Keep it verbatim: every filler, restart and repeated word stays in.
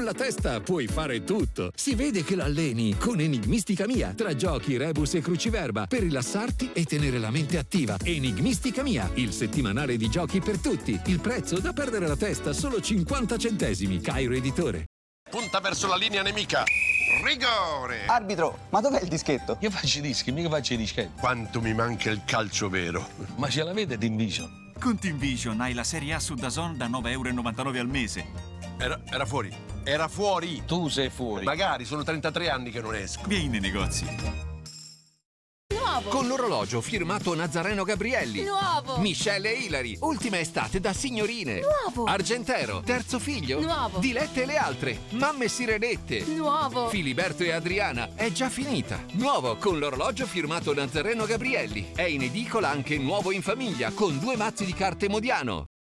la testa puoi fare tutto. Si vede che l'alleni con Enigmistica Mia, tra giochi, rebus e cruciverba, per rilassarti e tenere la mente attiva. Enigmistica Mia, il settimanale di giochi per tutti. Il prezzo da perdere la testa, solo cinquanta centesimi. Cairo Editore. Punta verso la linea nemica. Rigore! Arbitro, ma dov'è il dischetto? Io faccio i dischi, mica faccio i dischetti. Quanto mi manca il calcio vero. Ma ce l'avete Team Vision? Con Team Vision hai la Serie A su DAZN da nove e novantanove euro al mese. Era, era fuori. Era fuori. Tu sei fuori. Magari, sono trentatré anni che non esco. Vieni nei negozi. Nuovo. Con l'orologio firmato Nazareno Gabrielli. Nuovo. Michelle e Hilary. Ultima estate da signorine. Nuovo. Argentero. Terzo figlio. Nuovo. Dilette e le altre. Mamme Sirenette. Nuovo. Filiberto e Adriana. È già finita. Nuovo con l'orologio firmato Nazareno Gabrielli. È in edicola anche Nuovo in famiglia con due mazzi di carte Modiano.